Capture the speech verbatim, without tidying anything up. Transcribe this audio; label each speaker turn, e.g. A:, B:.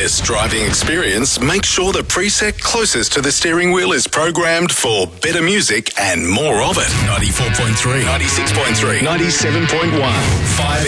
A: this driving experience, make sure the preset closest to the steering wheel is programmed for better music and more of it. ninety-four point three, ninety-six point three, ninety-seven point one, five